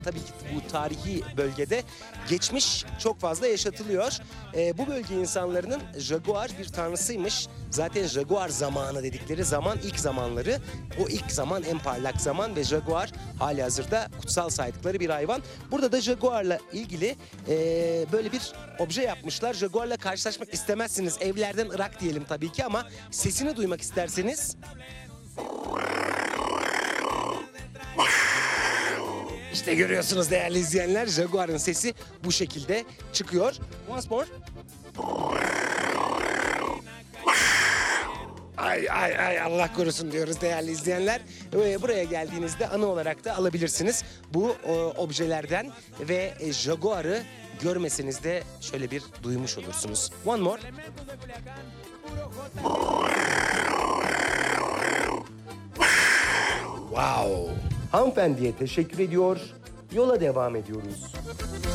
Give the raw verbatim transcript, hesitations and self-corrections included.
Tabii ki bu tarihi bölgede geçmiş çok fazla yaşatılıyor. Ee, bu bölge insanların Jaguar bir tanrısıymış. Zaten Jaguar zamanı dedikleri zaman ilk zamanları. O ilk zaman en parlak zaman ve Jaguar halihazırda kutsal saydıkları bir hayvan. Burada da Jaguar'la ilgili ee, böyle bir obje yapmışlar. Jaguar'la karşılaşmak istemezsiniz. Evlerden ırak diyelim tabii ki ama sesini duymak isterseniz... İşte görüyorsunuz değerli izleyenler, Jaguar'ın sesi bu şekilde çıkıyor. Once more. Ay ay ay Allah korusun diyoruz değerli izleyenler. Ee, Buraya geldiğinizde anı olarak da alabilirsiniz bu o, objelerden ve e, Jaguar'ı görmeseniz de şöyle bir duymuş olursunuz. One more. Wow. Hanımefendiye teşekkür ediyor. Yola devam ediyoruz.